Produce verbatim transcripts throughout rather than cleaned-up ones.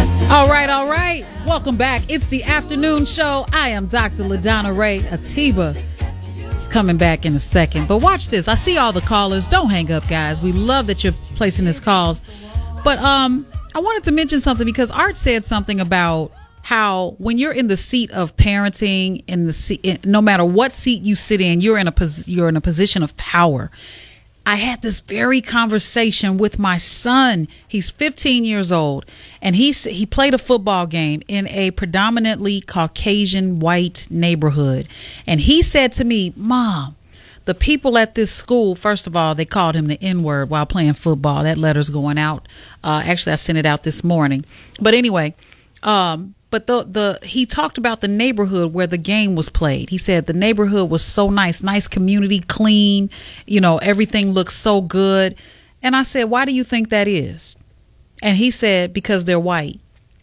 All right, all right. Welcome back. It's the afternoon show. I am Doctor LaDonna Ray. Atiba is coming back in a second. But watch this. I see all the callers. Don't hang up, guys. We love that you're placing these calls. But um, I wanted to mention something because Art said something about how when you're in the seat of parenting, in the seat, no matter what seat you sit in, you're in a pos- you're in a position of power. I had this very conversation with my son. He's fifteen years old, and he he played a football game in a predominantly Caucasian white neighborhood. And he said to me, "Mom, the people at this school, first of all, they called him the N-word while playing football. That letter's going out. Uh, actually, I sent it out this morning. But anyway, um, but the the he talked about the neighborhood where the game was played. He said the neighborhood was so nice, nice community, clean. You know, everything looks so good. And I said, why do you think that is? And he said, because they're white.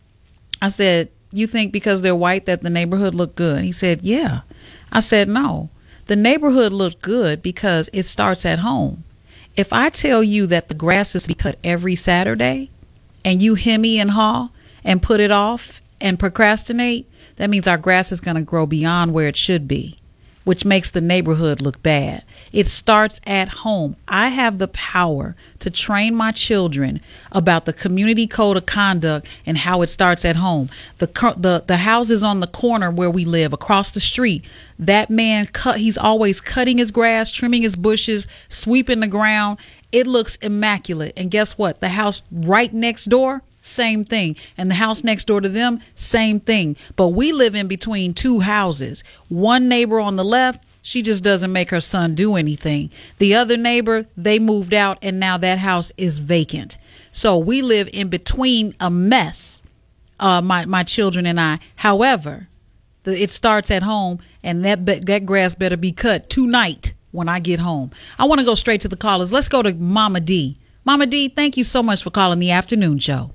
I said, you think because they're white that the neighborhood looked good? He said, yeah. I said, no. The neighborhood looked good because it starts at home. If I tell you that the grass is to be cut every Saturday and you hemmy and haw and put it off and procrastinate, that means our grass is going to grow beyond where it should be, which makes the neighborhood look bad. It starts at home. I have the power to train my children about the community code of conduct and how it starts at home. The the the houses on the corner where we live, across the street, that man cut. He's always cutting his grass, trimming his bushes, sweeping the ground. It looks immaculate. And guess what? The house right next door, same thing. And the house next door to them, same thing. But we live in between two houses. One neighbor on the left, she just doesn't make her son do anything. The other neighbor, they moved out and now that house is vacant. So we live in between a mess, uh, my, my children and I. However, the, it starts at home, and that that grass better be cut tonight when I get home. I want to go straight to the callers. Let's go to Mama D. Mama D, thank you so much for calling the afternoon show.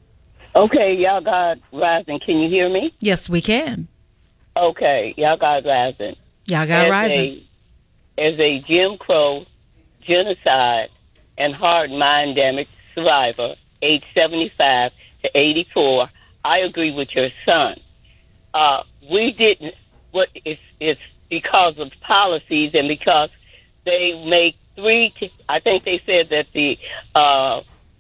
Okay, y'all God rising. Can you hear me? Yes, we can. Okay, y'all God rising. Y'all God as rising. A, as a Jim Crow, genocide, and hard mind damage survivor, age seventy-five to eighty-four, I agree with your son. Uh, we didn't, what it's, it's because of policies and because they make three, I think they said that the, uh,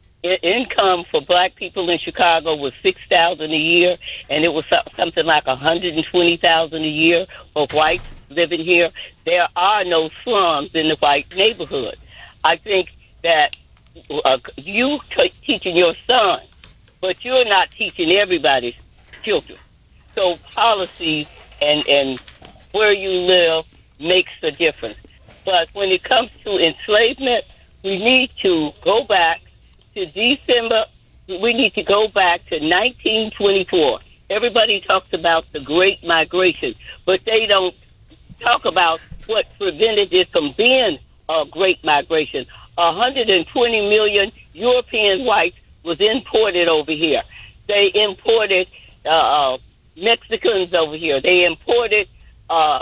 income for black people in Chicago was six thousand a year, and it was something like one hundred twenty thousand a year for whites living here. There are no slums in the white neighborhood. I think that uh, you t- teaching your son, but you're not teaching everybody's children. So policies and and where you live makes a difference. But when it comes to enslavement, we need to go back to December, we need to go back to nineteen twenty-four. Everybody talks about the Great Migration, but they don't talk about what prevented it from being a Great Migration. one hundred twenty million European whites was imported over here. They imported uh, Mexicans over here. They imported uh,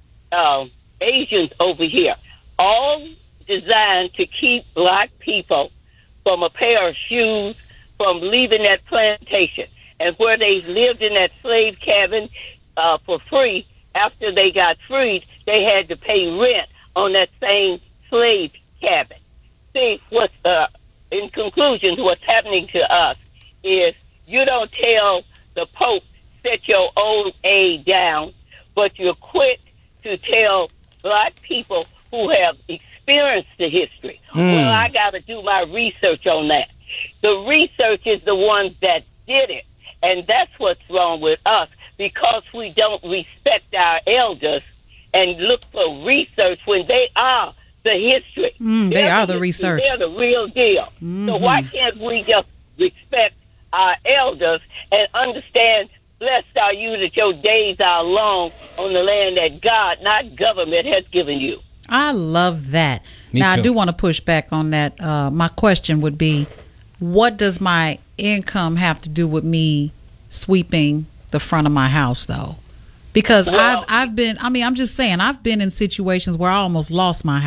uh, Asians over here, all designed to keep black people from a pair of shoes, from leaving that plantation. And where they lived in that slave cabin uh, for free, after they got freed, they had to pay rent on that same slave cabin. See, what's, uh, in conclusion, what's happening to us is you don't tell the Pope, set your old age down, but you're quick to tell black people who have experienced the history. Mm. Well, I got to do my research on that. The research is the ones that did it, and that's what's wrong with us, because we don't respect our elders and look for research when they are the history. Mm, they are the, the research. They're the real deal. Mm-hmm. So why can't we just respect our elders and understand, blessed are you that your days are long on the land that God, not government, has given you. I love that. Me now, too. I do want to push back on that. Uh, my question would be, what does my income have to do with me sweeping the front of my house, though? Because well, I've I've been, I mean, I'm just saying, I've been in situations where I almost lost my house.